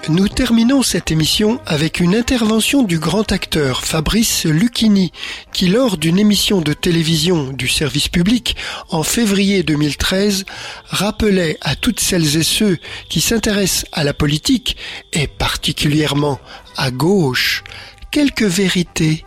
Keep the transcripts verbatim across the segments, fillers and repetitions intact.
Nous terminons cette émission avec une intervention du grand acteur Fabrice Lucchini qui, lors d'une émission de télévision du service public en février deux mille treize, rappelait à toutes celles et ceux qui s'intéressent à la politique et particulièrement à gauche quelques vérités.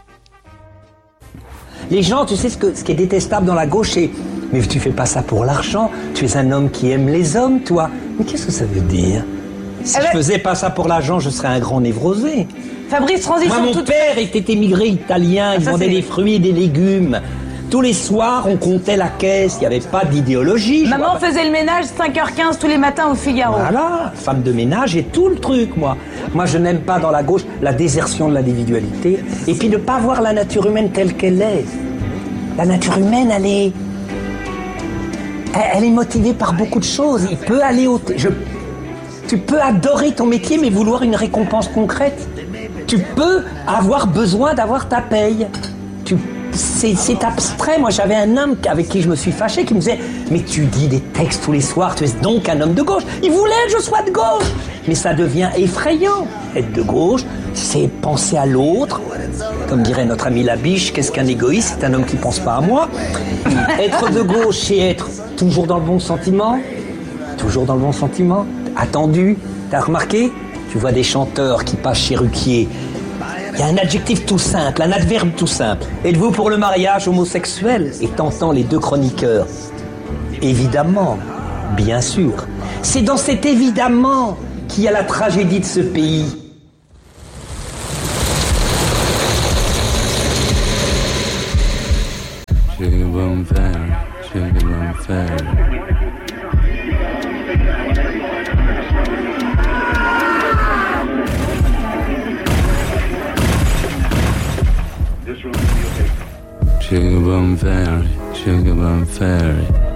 Les gens, tu sais ce, que, ce qui est détestable dans la gauche, c'est « Mais tu fais pas ça pour l'argent, tu es un homme qui aime les hommes, toi. » Mais qu'est-ce que ça veut dire ? Si eh je ben... faisais pas ça pour l'argent, je serais un grand névrosé. Fabrice, transition Moi, mon toute... père était émigré italien, il ah, vendait c'est... des fruits et des légumes. Tous les soirs, on comptait la caisse, il n'y avait pas d'idéologie. Maman faisait le ménage cinq heures quinze tous les matins au Figaro. Voilà, femme de ménage et tout le truc, moi. Moi, je n'aime pas dans la gauche la désertion de l'individualité et puis ne pas voir la nature humaine telle qu'elle est. La nature humaine, elle est... Elle est motivée par beaucoup de choses. Il peut aller au... Je... Tu peux adorer ton métier, mais vouloir une récompense concrète. Tu peux avoir besoin d'avoir ta paye. Tu... C'est, c'est abstrait. Moi, j'avais un homme avec qui je me suis fâché qui me disait « Mais tu dis des textes tous les soirs, tu es donc un homme de gauche. » Il voulait que je sois de gauche. Mais ça devient effrayant. Être de gauche, c'est penser à l'autre. Comme dirait notre ami Labiche, qu'est-ce qu'un égoïste ? C'est un homme qui ne pense pas à moi. Être de gauche, c'est être toujours dans le bon sentiment. Toujours dans le bon sentiment. Attendu. T'as remarqué ? Tu vois des chanteurs qui passent chez Ruquier. Il y a un adjectif tout simple, un adverbe tout simple. Êtes-vous pour le mariage homosexuel ? Et t'entends les deux chroniqueurs. Évidemment, bien sûr. C'est dans cet évidemment qu'il y a la tragédie de ce pays. Sugar Bum Fairy, Sugar Bum Fairy. Sugar Bum Fairy, Sugar Bum Fairy.